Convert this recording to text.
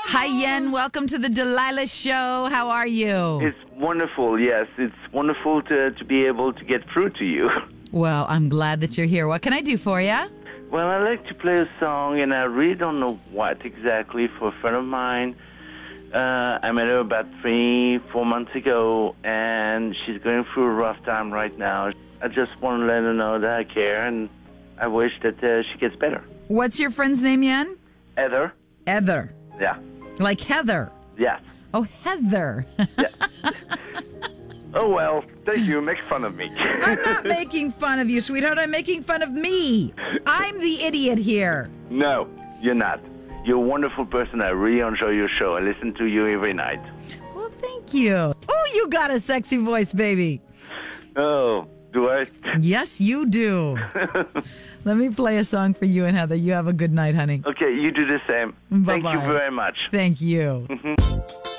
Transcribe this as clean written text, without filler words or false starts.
Hi, Yen. Welcome to the Delilah Show. How are you? It's wonderful, yes. It's wonderful to be able to get through to you. Well, I'm glad that you're here. What can I do for you? Well, I like to play a song, and I really don't know what exactly, for a friend of mine. I met her about 3-4 months ago, and she's going through a rough time right now. I just want to let her know that I care, and I wish that she gets better. What's your friend's name, Yen? Heather? Heather. Yeah. Like Heather. Yes. Oh, Heather. Yeah. Oh, well, thank you. Make fun of me. I'm not making fun of you, sweetheart. I'm making fun of me. I'm the idiot here. No, you're not. You're a wonderful person. I really enjoy your show. I listen to you every night. Well, thank you. Oh, you got a sexy voice, baby. Oh, do I? Yes, you do. Let me play a song for you and Heather. You have a good night, honey. Okay, you do the same. Bye-bye. Thank you very much. Thank you.